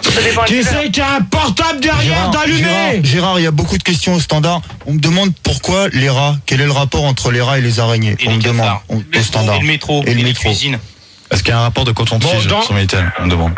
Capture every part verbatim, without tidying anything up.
Qui c'est qui a un portable derrière d'allumer? Gérard, il y a beaucoup de questions au standard. On me demande pourquoi les rats. Quel est le rapport entre les rats et les araignées? Et on les me demande cafards. on, au standard. Et le métro. Et le et métro. les cuisines. Est-ce qu'il y a un rapport de coton-tige Bon, dans- sur Minitel? On me demande.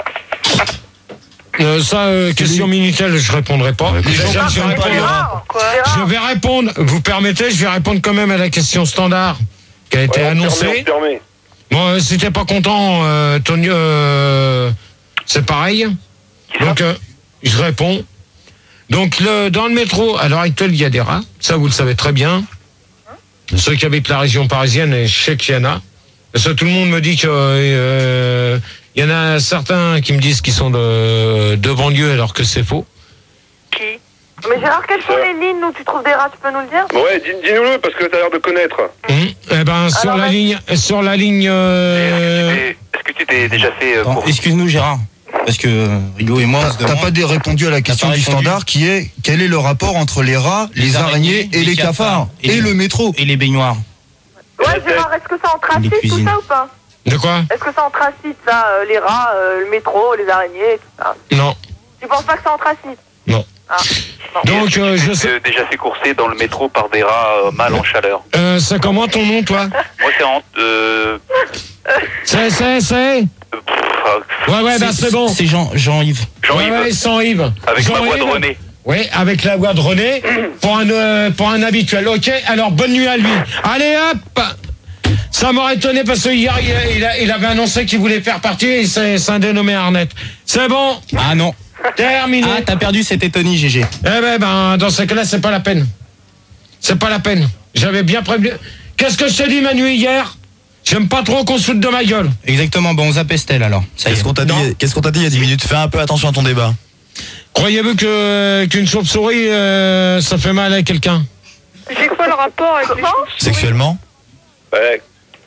Euh, ça, euh, question Minitel, je répondrai pas. Ouais, Déjà, écoute, je vais répondre. Gérard, quoi. Je vais répondre, vous permettez, je vais répondre quand même à la question standard qui a été Ouais, on se annoncée. permet, on se permet. Bon, euh, si t'es pas content, euh, Tony, euh, c'est pareil. Donc, euh, je réponds. Donc, le, dans le métro, à l'heure actuelle, il y a des rats. Ça, vous le savez très bien. Ceux qui habitent la région parisienne, et je sais qu'il y en a. Parce que tout le monde me dit que euh, il y en a certains qui me disent qu'ils sont de, de banlieue alors que c'est faux. Qui? Mais Gérard, quelles sont les lignes où tu trouves des rats? Tu peux nous le dire? Ouais, dis- dis-nous-le parce que t'as l'air de connaître. Mmh. Eh ben, sur Alors, la vas-y. ligne, sur la ligne. euh, Est-ce que tu t'es déjà fait euh, Attends, pour... excuse-nous, Gérard. Parce que euh, Rigo et moi, on se T'as demande- pas dé- répondu à la question pas du répondu. standard qui est quel est le rapport entre les rats, les, araignées et les cafards et et les- le métro? Et les baignoires. Ouais, Gérard, est-ce que ça Les anthracite tout cuisines. ça ou pas? De quoi? Est-ce que ça anthracite ça, euh, les rats, euh, le métro, les araignées, tout ça? Non. Tu penses pas que ça anthracite? Non. Ah, bon. Donc, euh, je Tu sais. t'es déjà fait courser dans le métro par des rats euh, mal en chaleur. Euh, c'est comment ton nom, toi? Moi, c'est en... Euh, C'est, c'est, c'est. pff, Ouais, ouais, bah c'est bon. C'est Jean, Jean-Yves. Ouais, Jean-Yves, ouais, sans Yves. avec ma voix de Jean-Yves. René. Oui, avec la voix de René, pour un, euh, pour un habituel. Ok, alors bonne nuit à lui. Allez hop. Ça m'aurait étonné parce que hier, il, il, a- il avait annoncé qu'il voulait faire partie et c'est c'est un dénommé Arnett. C'est bon, Ah non. terminé. Ah, t'as perdu, c'était Tony, G G. Eh ben, ben, dans ce cas-là, c'est pas la peine. C'est pas la peine. J'avais bien prévenu. Qu'est-ce que je t'ai dit, Manu, hier? J'aime pas trop qu'on se foute de ma gueule. Exactement, bon, on zappe Estelle alors. Ça y est. Qu'est-ce qu'on t'a dit, qu'est-ce qu'on t'a dit il y a dix minutes? Fais un peu attention à ton débat. Croyez-vous que qu'une chauve-souris, euh, ça fait mal à quelqu'un? C'est quoi le rapport avec les chauves-souris? Sexuellement? Ouais.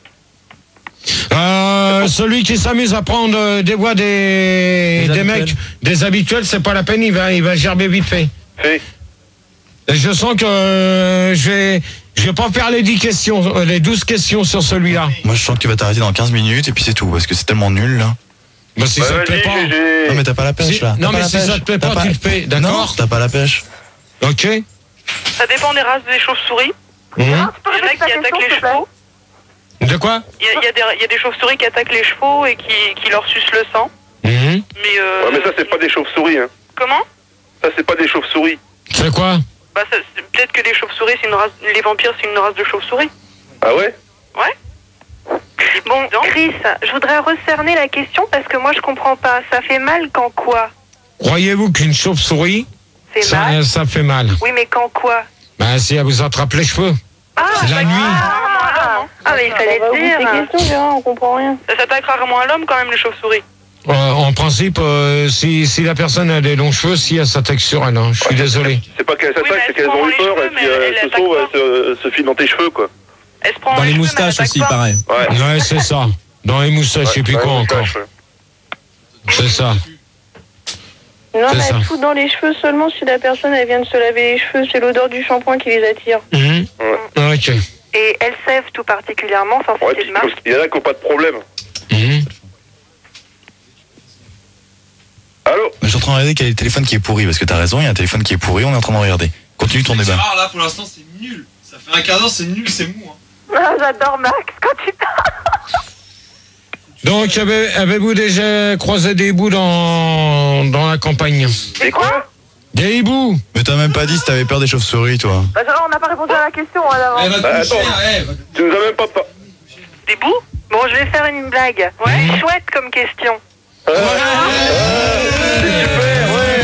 Euh, celui qui s'amuse à prendre euh, des voix des, Des des habituels. mecs, des habituels, c'est pas la peine, il va, il va gerber vite fait. Fais. Et je sens que euh, je vais, je vais pas faire les dix questions, euh, les douze questions sur celui-là. Moi, je sens que tu vas t'arrêter dans quinze minutes et puis c'est tout, parce que c'est tellement nul, là. Bah, si Bah, ça te plaît vas-y, pas. Gégé. Non, mais t'as pas la pêche, Si- là. non, T'as mais pas la si ça pêche. te plaît T'as pas, tu le fais, d'accord? Non, t'as pas la pêche. Ok. Ça dépend des races des chauves-souris. Mhm. Gérard, tu peux Il y en a répéter qui ta attaquent question, les s'il te plaît? chevaux. De quoi? Il y a, il y a des, il y a des chauves-souris qui attaquent les chevaux et qui, qui leur sucent le sang. Mhm. Mais, euh, Ouais, mais ça, c'est pas des chauves-souris, hein. Comment? Ça, c'est pas des chauves-souris. C'est quoi? Bah, ça- c'est- peut-être que les chauves-souris, c'est une race. Les vampires, c'est une race de chauves-souris. Ah ouais? Bon, Chris, je voudrais recerner la question parce que moi je comprends pas. Ça fait mal quand quoi? Croyez-vous qu'une chauve-souris, C'est ça, mal? ça fait mal? Oui, mais quand quoi? Bah, si elle vous attrape les cheveux. Ah, La nuit. Ah, ah mais il fallait le dire. questions, Gérard, on comprend rien. Ça s'attaque rarement à l'homme quand même, les chauves-souris. Euh, en principe, euh, si, si la personne a des longs cheveux, si elle s'attaque sur elle, hein, je suis désolé. C'est pas qu'elles Oui, s'attaquent, mais c'est elle qu'elles se prend ont dans eu les peur cheveux, et mais puis elle- euh, elle elles se attaque sauvent, pas. elles se, se filent dans tes cheveux, quoi. Elle se prend Dans les cheveux, mais moustaches elle attaque aussi, pas. pareil. Ouais. Ouais, c'est ça. Dans les moustaches, et puis Ouais, quoi ouais, encore? ouais. C'est ça. Non, C'est mais ça. elle fout dans les cheveux seulement si la personne elle vient de se laver les cheveux. C'est l'odeur du shampoing qui les attire. Mhm. Ok. Et elle sève tout particulièrement sans Ouais, citer puis de marque. il y en a qui n'ont pas de problème. Mhm. Allô? Je suis en train de regarder quel est le téléphone qui est pourri, parce que t'as raison, il y a un téléphone qui est pourri, on est en train de regarder. Continue ton débat. Gérard, là, pour l'instant, c'est nul. Ça fait un quart d'heure, c'est nul, c'est mou. Hein. Ah, j'adore Max quand tu parles. Donc, avez- avez-vous déjà croisé des hiboux dans, dans la campagne? C'est quoi? Des hiboux? Mais t'as même pas dit si t'avais peur des chauves-souris, toi. Bah, Gérard, on n'a pas répondu à la question hein, d'avant. Elle va te Bah, coucher, attends. hein, eh, va- Tu nous as même pas... pas... Des bouts? Bon, je vais faire une blague. Ouais, Mhm. chouette comme question. C'est super, ouais.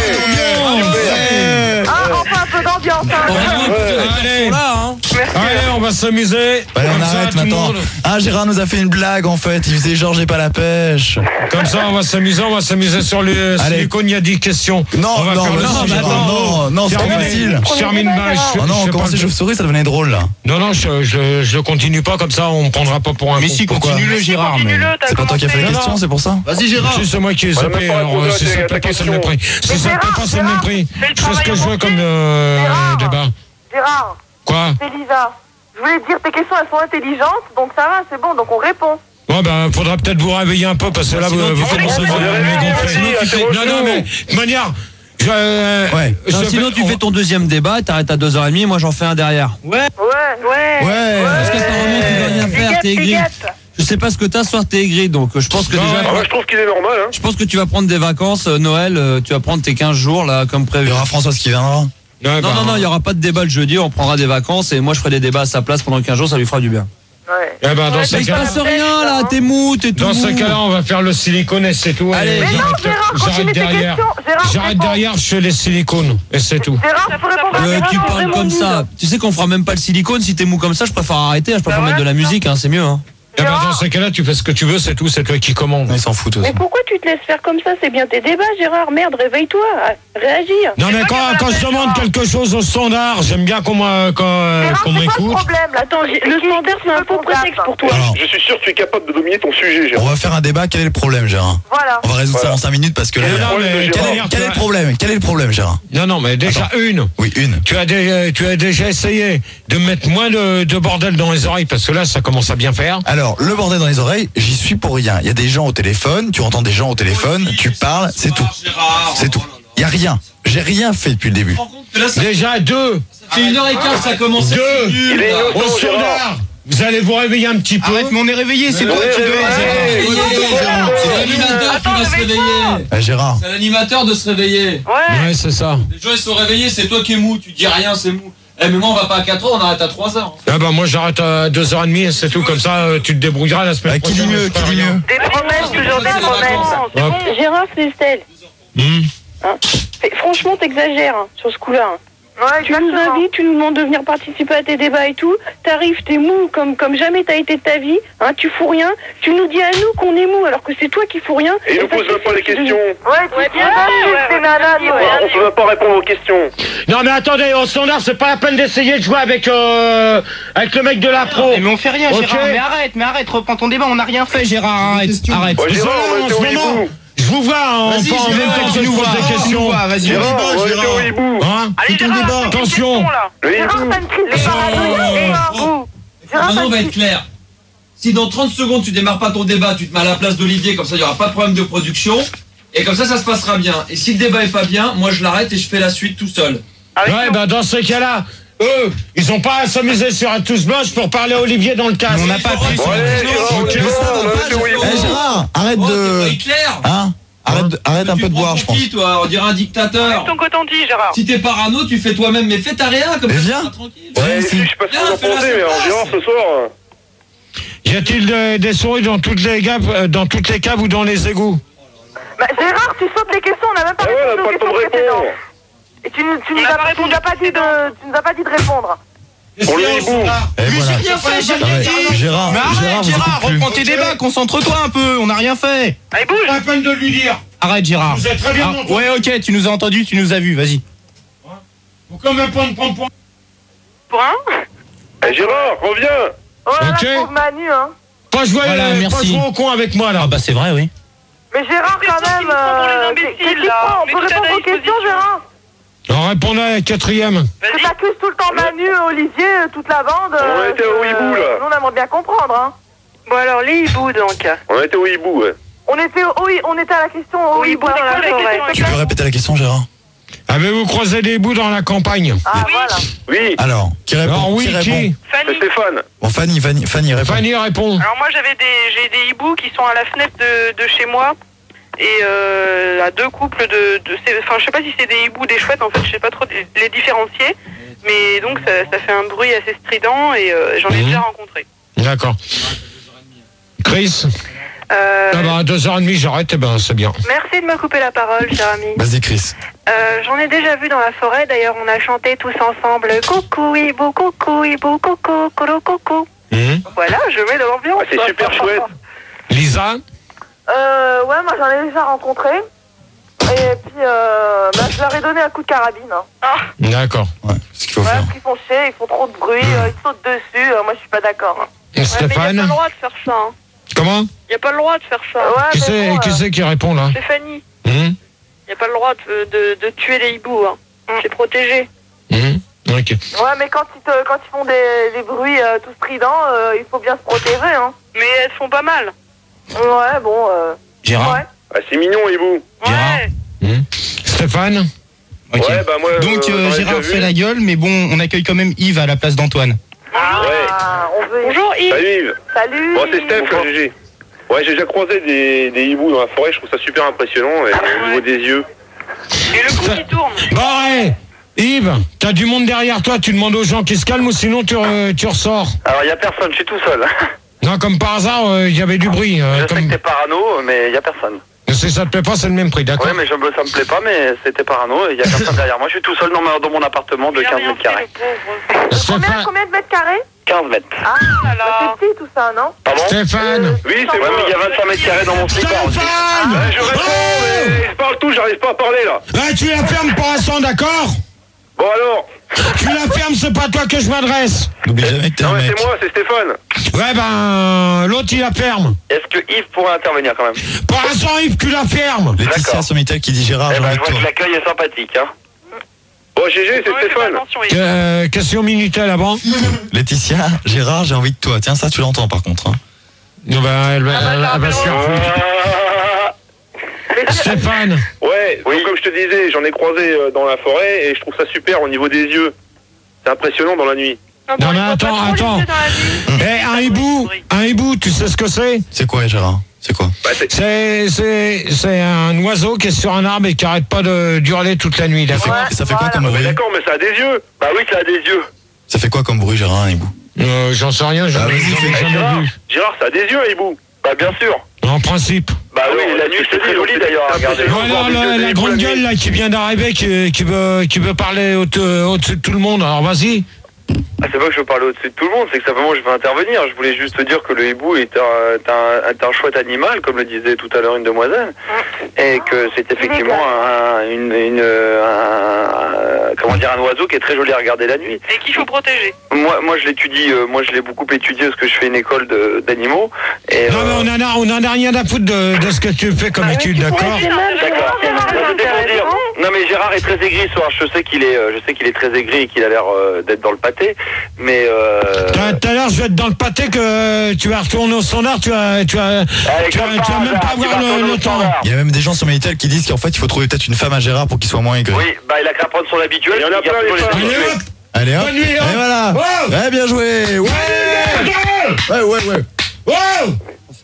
Ah, enfin un peu d'ambiance. Hein. Allez, Là, hein. allez, on va s'amuser. Allez, on Comme ça, arrête tout le maintenant. monde. Ah, Gérard nous a fait une blague, en fait. Il faisait genre, j'ai pas la pêche. Comme ça, on va s'amuser, on va s'amuser sur les Allez. silicone, il y a dix questions. Non, on va non, faire mais le non, sujet. mais attends, non, non, c'est trop Terminé. facile. Je termine pas. je- Oh non, je on fais commence pas les le- chauves-souris, ça devenait drôle, là. Non, non, je, je, je continue pas comme ça, on me prendra pas pour un Mais con. si, Pourquoi? continue-le, Gérard. Mais... Continue-le, t'as C'est pas toi qui as fait la Non, question, non. c'est pour ça? Vas-y, Gérard. Si c'est moi qui ai On a zappé, même pas alors répondu euh, à si ta- ça te ta plaît pas, c'est le question. mépris. Si Mais ça te plaît Gérard, pas, c'est le Gérard, mépris. fais le Je fais ce que travail je veux en comme entier. euh, Gérard. débat. Gérard, Quoi? c'est Lisa. Je voulais te dire, tes questions, elles sont intelligentes, donc ça va, c'est bon, donc on répond. Ouais, ben, faudra peut-être vous réveiller un peu parce que là, vous, vous commencez à vous gonfler. Non, non, mais, de toute manière, je, Ouais. je Non, fais- sinon, tu fais ton deuxième débat, t'arrêtes à deux heures trente, moi j'en fais un derrière. Ouais, ouais. Ouais. Parce qu'apparemment, tu veux rien faire, t'es aigri. Je sais pas ce que t'as ce soir, t'es aigri, donc je pense que Non, déjà. Ah, moi, je trouve qu'il est normal, hein. Je pense que tu vas prendre des vacances, euh, Noël, euh, tu vas prendre tes quinze jours là, comme Il prévu. y aura Françoise qui viendra. Ouais, Non, bah, non, non, il n'y aura pas de débat le jeudi, on prendra des vacances et moi je ferai des débats à sa place pendant quinze jours, ça lui fera du bien. Ouais. eh ben, dans Ouais, ces Mais il se cas-là, passe rien là, t'es mou, t'es tout dans mou. ce cas-là, on va faire le silicone et c'est tout. Allez. Et Mais non, j'arrête- Gérard, continue J'arrête tes derrière. questions. Gérard, J'arrête réponds. derrière, je fais les silicones et c'est tout. Gérard, tu peux répondre à Euh, Gérard, tu c'est parles vraiment comme nul. ça. Tu sais qu'on fera même pas le silicone, si t'es mou comme ça, je préfère arrêter, je préfère Bah mettre de la voilà, musique, hein, c'est mieux. Hein. Eh ben, dans ces cas-là, tu fais ce que tu veux, c'est tout, c'est toi qui commande. Ils s'en foutent aussi. Mais pourquoi tu te laisses faire comme ça? C'est bien tes débats, Gérard. Merde, réveille-toi. Réagis. Non, mais quand, quand je demande quelque chose au standard, j'aime bien qu'on m'a- qu'on Gérard, qu'on c'est quoi le m'écoute. problème là? Attends, j'ai- le standard, c'est un faux prétexte pour toi. Alors, Je suis sûr que tu es capable de dominer ton sujet, on Gérard. va faire un débat. Quel est le problème, Gérard? Voilà. On va résoudre ça Voilà. en cinq minutes parce que là. Non, non, mais Quel Gérard, est, quel est tu le as- problème? Quel est le problème, Gérard? Non, non, mais déjà une. Oui, une. Tu as, dé- tu as déjà essayé de mettre moins de, de bordel dans les oreilles parce que là, ça commence à bien faire. Alors, le bordel dans les oreilles, j'y suis pour rien. Il y a des gens au téléphone, tu entends des gens au téléphone, tu parles, c'est tout. C'est tout. Il y a rien. J'ai rien fait depuis le début. Déjà deux. Ça fait une heure et quart, ça commence. Deux. Il est Au innocent, Gérard. standard. Vous allez vous réveiller un petit peu. Arrête, mais on est réveillé, c'est toi Ouais, qui ouais, dois. ouais. C'est l'animateur qui va se réveiller. Eh, Gérard, C'est l'animateur de se réveiller. Ouais. Ouais, c'est ça. Les gens ils sont réveillés, c'est toi qui es mou, tu dis rien, c'est mou. Eh mais moi on va pas à quatre heures, on arrête à trois heures. Ah bah moi j'arrête à deux heures trente et c'est tout, comme ça euh, tu te débrouilleras la semaine eh, qui prochaine. dit mieux, je qui ferai dit rien. mieux? Des promesses, toujours des C'est les promesses. Hop. Gérard, c'est Estelle. Hum. Hein. Et franchement, t'exagères hein, sur ce coup-là. hein. Tu nous invites, tu nous demandes de venir participer à tes débats et tout. T'arrives, t'es mou comme, comme jamais t'as été de ta vie. Hein, tu fous rien. Tu nous dis à nous qu'on est mou alors que c'est toi qui fous rien. Et il nous ça, pose c'est- même pas les questions. Ouais, tu viens d'insulter Nana, On peut même pas répondre aux questions. Non mais attendez, au standard c'est pas la peine d'essayer de jouer avec euh, avec le mec de la pro. Mais on fait rien, Ok. Gérard. Mais arrête, mais arrête, reprends ton débat, on n'a rien fait, Gérard. Arrête, arrête. Ouais, Gérard, Désolé, on en était ce au moment, hibou. je vous vois en, Vas-y, en même Gérard, temps que tu je nous vous pose vois, des tu nous questions. vois, vas-y. Gérard, débat, on était Gérard. au hibou. Hein Allez, ton Gérard, débat. c'est une Attention. question, là. Le Gérard, hibou. ça me crie les Oh, paranoïaques, oh, vous. Gérard, Maintenant ça on va me être crie- clair. Si dans trente secondes tu démarres pas ton débat, tu te mets à la place d'Olivier, comme ça il n'y aura pas de problème de production. Et comme ça ça se passera bien. Et si le débat est pas bien, moi je l'arrête et je fais la suite tout seul. Avec Ouais nous. bah dans ces cas-là, eux, ils ont pas à s'amuser sur un tous moche pour parler à Olivier dans le casque. On n'a pas pu. Bon, allez, Gérard, on Ok. y va, on était au hibou. Eh, Gérard, arrête Oh, t'es de. pas Hitler. Hein? Arrête, de- arrête un Tu peu de prends boire, pour je pense. qui, toi, on dirait un dictateur. Ton coton-tige, Gérard. Si t'es parano, tu fais toi-même, mais fais ta rien comme Mais ça, viens. tu seras tranquille. Ouais, si. si, je sais pas ce que vous en Viens, fais-la pensez, sur mais alors, place. Gérard, ce soir. euh, Y a-t-il de- des souris dans toutes les caves, euh, dans toutes les caves ou dans les égouts? Bah, Gérard, tu sautes les questions, on n'a même pas Ah ouais, on répondu n'a aux pas le temps questions de précédentes. répondre. Et tu, nous- tu nous Il a as pas pas, tu nous as pas dit de, tu nous as pas dit de répondre. Pour le hibou. Eh, voilà. Rien fait, j'ai Ah rien ouais, dit. Gérard, Mais Gérard, arrête, vous Gérard, écoutez plus. reprends tes débats, concentre-toi un peu, on n'a rien fait. Allez, bouge. Pas la peine de lui dire. Arrête, Gérard. Vous êtes très bien Ah, entendu. ouais, ok, tu nous as entendu, tu nous as vu, vas-y. Faut quand même pas me prendre pour... Pour un. Eh, Gérard, reviens. Oh là là, Ok. pauvre Manu, hein. Pas jouer, Voilà, euh, pas merci. jouer au con avec moi là. Ah bah c'est vrai, oui. Mais Gérard, Mais quand c'est ça qui même, nous prend pour les euh, imbéciles, qu'est-ce qu'il là. prend On Mais peut tout à répondre ta aux questions, disposition. Gérard. On répondait à la quatrième. Que Vas-y. t'accuses tout le temps Manu, Olivier, euh, toute la bande. On euh, était au que- hibou, là. Nous, on aimerait bien comprendre, hein. Bon, alors, les hiboux, donc. On était au hibou, ouais. On était, au, on était à la question au Au hibou hibou, dans la c'est quoi la forêt. question Tu peux répéter la question, Gérard? Avez-vous croisé des bouts dans la campagne? Ah, voilà. Oui, Alors, qui répond? Alors oui, qui répond? qui? c'est Fanny. Stéphane. Bon, Fanny, Fanny, Fanny, répond. Fanny répond. Alors moi j'avais des j'ai des hiboux qui sont à la fenêtre de, de chez moi et euh, à deux couples de, de c'est- enfin je sais pas si c'est des hiboux des chouettes en fait je sais pas trop les les différencier mais donc ça, ça fait un bruit assez strident et euh, j'en ai Mhm. déjà rencontré. D'accord. Chris? Euh, Ah bah à deux heures trente j'arrête, et ben c'est bien. Merci de me couper la parole cher ami. Vas-y, Chris. Euh, J'en ai déjà vu dans la forêt d'ailleurs on a chanté tous ensemble coucou hibou coucou hibou coucou coucou coucou. Mhm. Voilà je mets de l'ambiance. Ah, c'est super chouette. Lisa? Euh, ouais, moi, j'en ai déjà rencontré. Et puis, euh, bah, je leur ai donné un coup de carabine. Hein. D'accord. Ouais, c'est ce qu'il faut Ouais, faire. parce qu'ils font chier, ils font trop de bruit, euh, ils sautent dessus. euh, moi, je suis pas d'accord. Hein. Et Stéphane? droit de faire ça. Hein. Comment? Y a pas le droit de faire ça. Ouais, Qui mais c'est bon, qui, euh, c'est qui répond là? C'est Fanny. Mhm. Y a pas le droit de, de, de tuer les hiboux. Hein. C'est protégé. Mhm. Ok. Ouais, mais quand ils, te, quand ils font des, des bruits euh, tout stridents, euh, il faut bien se protéger, hein. Mais elles font pas mal. Ouais, bon. Euh... Gérard. Ouais. Ah, c'est mignon, hibou. Gérard. Mmh. Stéphane. Ok. Ouais, bah moi. Donc euh, euh, j'en ai Gérard déjà fait vu. la gueule, mais bon, on accueille quand même Yves à la place d'Antoine. Ah, on veut... Bonjour Yves. Salut Yves. Salut. Bon, c'est Steph, là, G G. Ouais, j'ai déjà croisé des, des hiboux dans la forêt, je trouve ça super impressionnant, et au niveau des yeux. Et le cou qui tourne. Bon, ouais. Yves, t'as du monde derrière toi, tu demandes aux gens qu'ils se calment ou sinon tu, euh, tu ressors. Alors, il y a personne, je suis tout seul. Non, comme par hasard, il euh, y avait du bruit. Euh, Je comme... sais que t'es parano, mais il y a personne. Si ça te plaît pas, c'est le même prix, d'accord? Ouais, mais je, ça me plaît pas, mais c'était parano, et il y a personne derrière moi. Je suis tout seul dans, ma, dans mon appartement de Il a quinze rien mètres fait, carrés. le pauvre. Combien, combien de mètres carrés? quinze mètres. Ah, bah, c'est petit tout ça, non? Pardon? Stéphane. Oui, c'est Ouais, moi. mais il y a vingt-cinq mètres carrés dans mon slipper aussi. Stéphane. Ouais, je réponds, mais ils parlent tous, j'arrive pas à parler là. Ah, tu la fermes pour l'instant, d'accord? Bon alors. Tu la fermes, c'est pas toi que je m'adresse. N'oublie jamais que t'es Non, un mais mec. c'est moi, c'est Stéphane. Ouais, ben, l'autre, il la ferme. Est-ce que Yves pourrait intervenir quand même? Pour l'instant, Yves, tu la fermes. Laetitia D'accord. Somitel qui dit Gérard, Eh j'ai ben, envie je de vois toi. que l'accueil est sympathique, hein. Bon, G G, c'est Ouais, fais Stéphane. attention, Yves. Euh, question Minitel avant. Laetitia, Gérard, j'ai envie de toi. Tiens, ça, tu l'entends par contre. Hein. Non, ben, elle va, Ah bah, elle, elle va t'as se faire un foutre. Ah, Stéphane. ouais, Oui. donc, comme je te disais, j'en ai croisé euh, dans la forêt et je trouve ça super au niveau des yeux. C'est impressionnant dans la nuit. Ah bon, Non, mais il voit attends, pas trop les attends. yeux dans la nuit. Eh, un hibou, un hibou, tu sais ce que c'est? C'est quoi, Gérard? C'est quoi? Bah, c'est- C'est, c'est, c'est un oiseau qui est sur un arbre et qui arrête pas de d'hurler toute la nuit, Ça d'accord? fait, ça fait quoi voilà. comme Ah, mais bruit? d'accord, mais ça a des yeux. Bah oui, ça a des yeux. Ça fait quoi comme bruit, Gérard, un hibou? Euh, j'en sais rien, j'en Ah, ai vas-y, j'en ai fais- jamais Gérard, vu. Gérard, ça a des yeux, un hibou. Bah bien sûr. En principe. Bah oui, Alors, la nuit je c'est te très dis, joli c'est- d'ailleurs, c'est regardez. impressionnant. Voilà, voir des la, yeux la des grande hibous la gueule nuit. là qui vient d'arriver, qui, qui veut, qui veut parler au- au-dessus de tout le monde. Alors vas-y. Ah, c'est pas que je veux parler au-dessus de tout le monde, c'est que simplement je veux intervenir. Je voulais juste te dire que le hibou est un, est un, est un chouette animal, comme le disait tout à l'heure une demoiselle, et que c'est effectivement un, une, une, un- comment dire, un oiseau qui est très joli à regarder la nuit. Et qu'il faut protéger. Moi, moi je l'étudie, euh, moi je l'ai beaucoup étudié parce que je fais une école de- d'animaux. Et Non, euh, mais on en a, on en a rien à foutre de, de ce que tu fais comme étude, d'accord? D'accord. Non, c'était pour dire- Non mais Gérard est très aigri ce soir. Je sais qu'il est, euh, je sais qu'il est très aigri et qu'il a l'air euh, d'être dans le pâté. Mais euh... Tout tout à l'heure, je vais être dans le pâté que tu vas retourner au standard, tu vas, tu vas, Allez, tu vas, comme tu vas par même hasard, pas tu avoir vas le, retourner le au temps. standard. Il y a même des gens sur Minitel qui disent qu'en fait, il faut trouver peut-être une femme à Gérard pour qu'il soit moins aigri. Oui, bah il a qu'à prendre son habituel. Il y en a il garde plein, toujours les femmes. Allez habituels. hop! Allez hop, Bonne nuit, et hop. voilà. Wow. Ouais, bien joué. Ouais, ouais, ouais, ouais. Wow!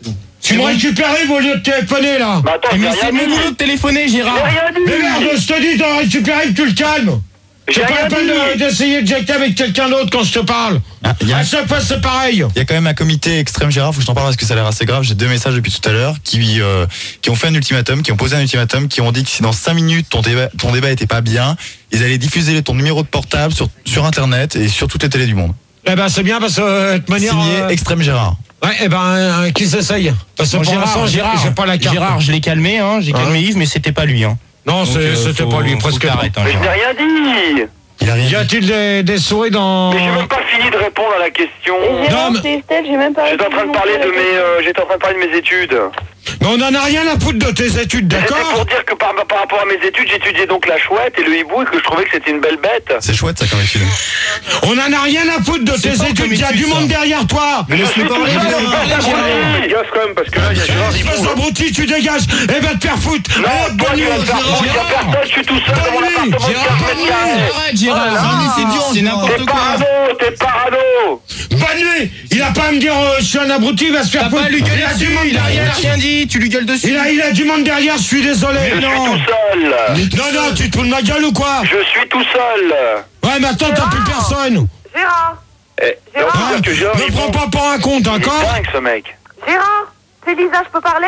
Tu me récupères au lieu de téléphoner là! Bah attends, Eh, j'ai mais rien c'est mon dit. boulot de téléphoner, J'ai Gérard. rien dit. Mais merde, je te dis, t'en récupères, tu le calmes! J'ai C'est pas rien la peine dit. de- d'essayer de jecter avec quelqu'un d'autre quand je te parle! Ah, il y a À un- chaque fois, c'est pareil! Il y a quand même un comité extrême Gérard, faut que je t'en parle parce que ça a l'air assez grave. J'ai deux messages depuis tout à l'heure qui, euh, qui ont fait un ultimatum, qui ont posé un ultimatum, qui ont dit que si dans cinq minutes ton débat, ton débat était pas bien, ils allaient diffuser ton numéro de portable sur, sur internet et sur toutes les télés du monde. Eh ben, c'est bien parce que, euh, de toute manière. Signé euh, extrême Gérard. Ouais, eh ben, euh, qui s'essaye? Parce que Bon, pour Gérard, l'instant, j'ai Gérard, j'ai pas la carte. Gérard, je l'ai calmé, hein, j'ai Hein calmé Yves, mais c'était pas lui. Hein. Non, Donc, c'est- euh, c'était faut- pas lui, faut presque que pas. t'arrêtes, hein, Mais je Gérard. n'ai rien dit. Il a rien Y dit. a-t-il des, des souris dans. Mais j'ai même pas fini de répondre à la question. Et Gérard, Non, mais- c'est Estelle, j'ai même pas J'étais en train de parler de mes, euh, j'étais en train de parler de mes études. Mais on en a rien à foutre de tes études, C'était pour d'accord? dire que par, par rapport à mes études, j'étudiais donc la chouette et le hibou et que je trouvais que c'était une belle bête. C'est chouette ça comme étude. On en a rien à foutre de C'est tes fort études, comme il y a étude, du ça. monde derrière toi! Mais laisse-le parler, tout seul, Gérard. je vais Gérard. parler. Gaffe quand même, parce que là, il y a Gérard Espèce Hibou. d'abruti, tu dégages et va te faire foutre! Non, Allez, toi bonne tu nuit, vas te faire foutre, il y a Gérard. personne, je suis tout seul dans mon Bonne nuit, appartement de Gérard, quinze bonne mètres carrés. Arrête, Gérard, Oh là non, mais là. c'est dur, c'est T'es n'importe quoi. parano, t'es parano. Bonne nuit! Il a pas à me dire euh, je suis un abruti, il va se faire T'as foutre! pas à lui Il gueuler a du dessus, monde il a rien, derrière! rien dit, tu lui gueules dessus. Il a, il a du monde derrière, je suis désolé! Je suis Non! tout seul. Non, non, tu te fous de ma gueule ou quoi? Je suis tout seul. Ouais, mais attends, t'as plus personne! Gérard, Eh, là, on peut dire que Gérard Ne Hibou. prends pas pour un con, Il est d'accord? dingue ce mec. Gérard, c'est Lisa, je peux parler?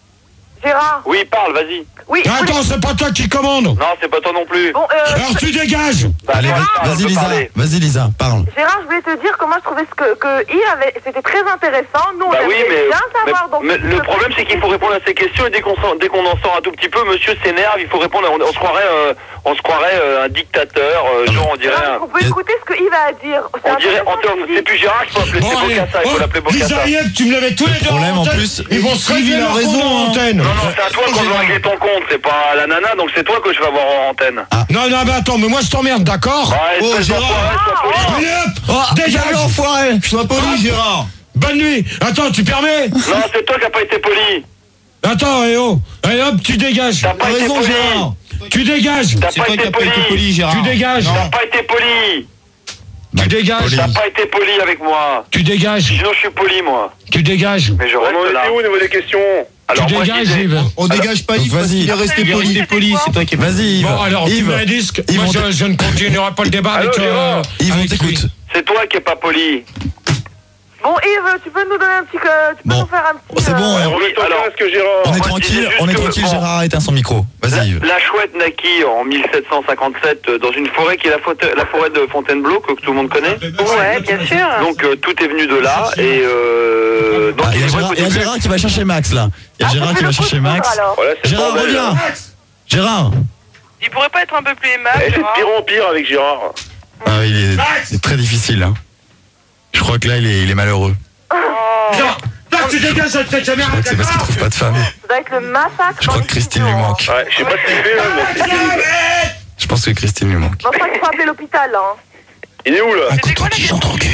Gérard, Oui, parle, vas-y. oui. je voulais- Attends, c'est pas toi qui commande! Non, c'est pas toi non plus. Bon, euh, Alors tu dégages! Bah, Allez, toi, vas- parle, vas-y je peux Lisa, parler. vas-y Lisa, parle. Gérard, je voulais te dire comment je trouvais ce que, que Yves avait. C'était très intéressant. Nous, on Bah oui, aimerait mais, bien mais- savoir. donc, mais je le peux- problème c'est qu'il faut répondre à ces questions et dès qu'on s'en- dès qu'on en sort un tout petit peu, monsieur s'énerve, il faut répondre. On, on se croirait, euh, on se croirait euh, un dictateur, euh, genre on dirait. Gérard, Un, on peut écouter ce que Yves a à dire. C'est on dirait, intéressant on- ce qu'il c'est dit. plus Gérard qu'il faut appeler, Bon, c'est allez, Bocassa, il faut oh, l'appeler Lisa Bocassa. Yves, tu me l'avais tous les deux problème, en antenne. plus, Ils vont se Yves, réveiller il a leur raison, con dans hein. l'antenne. Non, Non, non, c'est à toi qu'on doit régler ton compte, c'est pas à la nana, donc c'est toi que je vais avoir en antenne. Non, non, mais attends, mais moi je t'emmerde, d'accord? Ouais, Oh, Gérard. Allez hop, Oh, dégage. l'enfoiré. Sois poli, Gérard. Bonne nuit. Attends, tu permets? Non, c'est toi qui n'as pas été poli. Attends, eh oh. Allez hop, tu dégages. T'as pas T'as été raison, poli. Gérard. Tu dégages. T'as C'est pas toi qui été n'as pas été poli, Gérard. Tu dégages. T'as pas été poli. Tu dégages. T'as pas été poli avec moi. Tu dégages. Sinon, je suis poli, moi. Tu dégages. Mais je On en reste là. était où au niveau des questions? Alors, Tu moi, je dégages, disais- Yves. On dégage pas donc Yves parce vas-y. qu'il est resté Il est poli. resté poli, c'est toi qui Vas-y, Yves. Bon, alors, tu Yves, mets un disque. Yves, Moi, on je, t- je ne continuerai pas le débat Allô, avec... euh, Gérard. Yves, on avec lui. t'écoute. C'est toi qui est pas poli. Bon, Yves, tu peux nous donner un petit. euh, Tu peux Bon. nous faire un petit. Oh, c'est bon, euh, on- Oui, alors, alors, est-ce que Gérard? On est moi, je tranquille, disais juste on est que- tranquille, bon. Gérard a éteint son micro. La, Vas-y, Yves. la chouette naquit en mille sept cent cinquante-sept euh, dans une forêt qui est la, faute- la forêt de Fontainebleau, que tout le monde connaît. Ouais, bien sûr. Donc euh, tout est venu de là et euh, donc Ah, il y a c'est vrai Gérard- qu'au il y a début- Gérard qui va chercher Max là. Il y a ah, Gérard tu qui fais va le chercher coup de Max. foudre, alors. Voilà, c'est le Gérard, bordel, reviens. là. Gérard. Il pourrait pas être un peu plus aimable, Eh, c'est de Gérard. pire en pire avec Gérard. Ah, il est, c'est très difficile. Hein. Je crois que là, il est, il est malheureux. Non, non, tu dégages cette Je crois caméra, que c'est parce qu'il trouve pas de femme. Ça doit être le massacre. Je crois que Christine lui manque. Ouais, je sais pas ce qu'il fait, là, mais c'est terrible. Je pense que Christine lui manque. Non, je crois qu'il faut appeler l'hôpital, là. hein. Il est où, là? C'était quoi la question?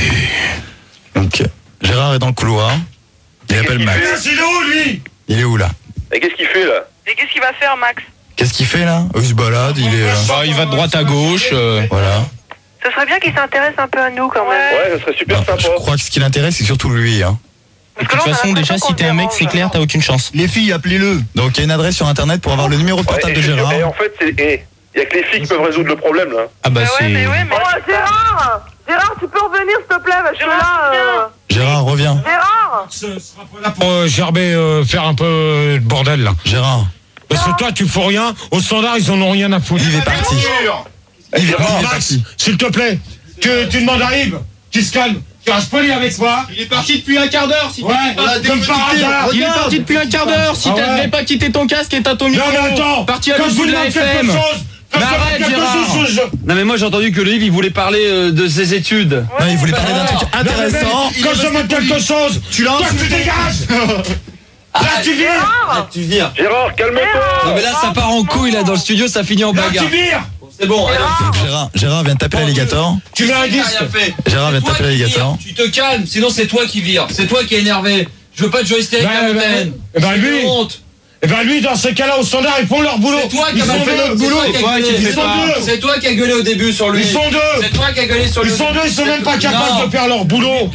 Donc, Gérard est dans le couloir. Il appelle Max. C'est où, lui? Il est où là? Et qu'est-ce qu'il fait, là? Et qu'est-ce qu'il va faire, Max? Qu'est-ce qu'il fait là? Il se balade, il est. euh, Bah, il va de droite à gauche. euh, Voilà. Ce serait bien qu'il s'intéresse un peu à nous quand même. Ouais, ça serait super Bah, sympa. je crois que ce qui l'intéresse, c'est surtout lui. Hein. De toute façon, déjà, si t'es un mec, c'est clair, t'as aucune chance. Les filles, appelez-le. Donc, il y a une adresse sur internet pour avoir le numéro de Ouais, portable et de je- Gérard. Et en fait, c'est. eh, il y a que les filles qui peuvent résoudre le problème, là. Ah bah, Bah ouais, c'est. mais ouais, mais... Oh, Gérard Gérard, tu peux revenir, s'il te plaît, parce que Gérard, là. euh, Gérard, reviens. Gérard Ce sera pas là pour euh, gerber, euh, faire un peu de bordel, là. Gérard. Parce que toi, tu fous rien. Au standard, ils en ont rien à foutre. Yves est parti. Eh, Yves, Gérard, Yves est Max, parti. s'il te plaît, tu, tu demandes à Yves, qui se calme. Tu restes poli avec moi. Il est parti depuis un quart d'heure. Si Ouais, comme par hasard. Il est parti depuis un quart d'heure. Si Ah ouais. t'avais pas quitté ton casque et t'as ton Non, micro. mais attends. Parti à quand je l'autre bout vous de la demande quelque F M. chose, quand Mais je vous demande arrête, quelque Gérard. chose, je- Non mais moi j'ai entendu que le Yves il voulait parler euh, de ses études. Non, il voulait parler d'un truc Non, mais intéressant. mec, quand je demande quelque chose, Tu l'as toi, tu dégages. Là, tu vires. Ah, Tu vires. Gérard, calme-toi! Non mais là ça part en couille là dans le studio, ça finit en Là, bagarre. tu vires. C'est bon, allez. Gérard, Gérard vient de taper l'alligator. Tu mets un T'as disque. rien fait. Gérard vient de C'est toi taper qui l'alligator. vire. Tu te calmes, sinon c'est toi qui vire. C'est toi qui est énervé. Je veux pas de jouer hystérique Bah, à bah, l'antenne. eh ben, C'est lui. une honte. Et ben lui, dans ces cas-là, au standard, ils font leur boulot. C'est toi qui Ils as mal sont fait deux. notre boulot. C'est toi qui le Ils fais sont pas. deux. C'est toi qui as gueulé au début sur lui. Ils sont deux. C'est toi qui as gueulé sur lui. Ils sont deux, ils sont même pas capables Non. de faire leur boulot.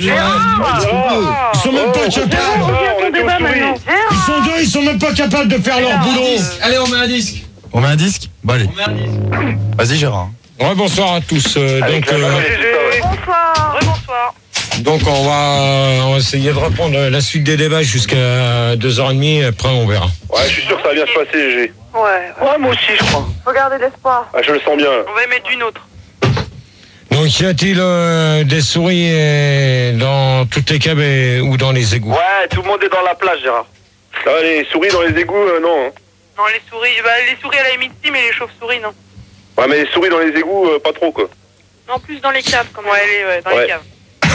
Ils sont même pas capables. Reviens à ton débat maintenant. Ils sont deux, ils sont même pas capables de faire leur Un boulot. disque. Allez, on met un disque. On met un disque? Bon, allez. On met un disque. Vas-y, Gérard. Ouais, bonsoir à tous. Euh, Avec donc, la euh, main, c'est ça, ouais. Bonsoir Bonsoir. donc on va, on va essayer de reprendre la suite des débats jusqu'à deux heures trente. Après, on verra. Ouais, je suis sûr que ça va bien se passer, G G. Ouais, Ouais, moi aussi, je crois. Regardez l'espoir. Ah, je le sens bien, là. on va y mettre d'une autre. Donc, y a-t-il euh, des souris euh, dans toutes les caves et- ou dans les égouts? Ouais, tout le monde est dans la plage, Gérard. Ah, les souris dans les égouts, euh, non. hein. Non, les souris, bah, les souris à la limite, si, mais les chauves-souris, non. Ouais, mais les souris dans les égouts, euh, pas trop, quoi. Non, plus dans les caves, quand même. Ouais, les, ouais, dans Ouais. les caves.